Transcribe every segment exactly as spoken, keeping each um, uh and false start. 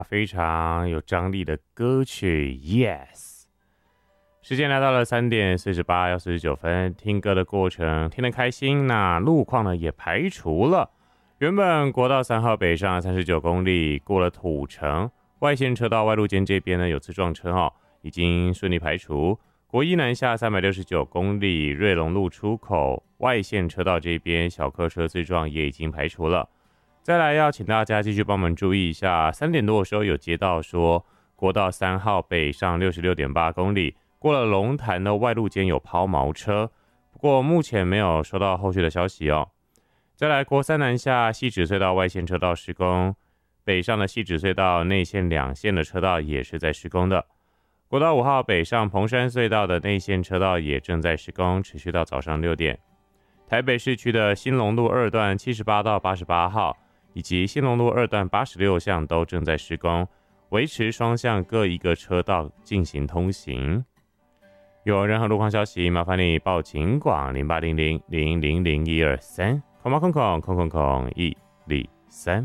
非常有张力的歌曲 Yes。 时间来到了三点四十八要四十九分，听歌的过程听得开心，那路况呢也排除了。原本国道三号北上三十九公里，过了土城外线车道外路间这边呢有次撞车哦，已经顺利排除。国一南下三百六十九公里，瑞隆路出口外线车道这边小客车自撞也已经排除了。再来要请大家继续帮忙注意一下，三点多的时候有接到说国道三号北上六十六点八公里，过了龙潭的外路间有抛锚车，不过目前没有收到后续的消息哦。再来国三南下汐止隧道外线车道施工，北上的汐止隧道内线两线的车道也是在施工的。国道五号北上蓬山隧道的内线车道也正在施工，持续到早上六点。台北市区的新隆路二段七十八到八十八号以及新隆路二段八十六巷都正在施工，维持双向各一个车道进行通行。有任何路况消息，麻烦你报警广零八零零零零零一二三，空八空空空空空一零三。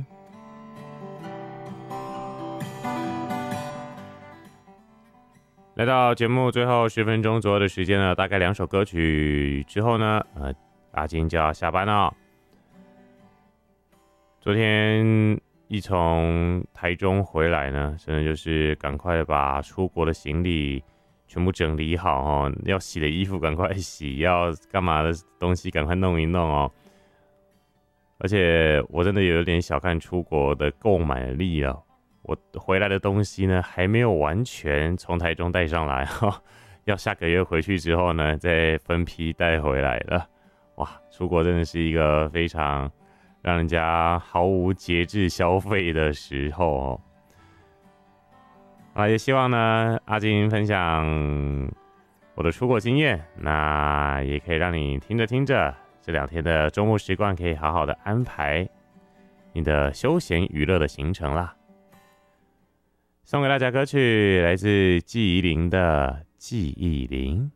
来到节目最后十分钟左右的时间呢，大概两首歌曲之后呢，呃，阿金就要下班了。昨天一从台中回来呢，真的就是赶快把出国的行李全部整理好哦，要洗的衣服赶快洗，要干嘛的东西赶快弄一弄哦。而且我真的有点小看出国的购买力了，我回来的东西呢还没有完全从台中带上来哈、哦，要下个月回去之后呢再分批带回来了。哇，出国真的是一个非常让人家毫无节制消费的时候哦。啊，也希望呢阿金分享我的出国经验，那也可以让你听着听着这两天的周末时光可以好好的安排你的休闲娱乐的行程啦。送给大家歌曲来自纪怡伶的《记忆铃》。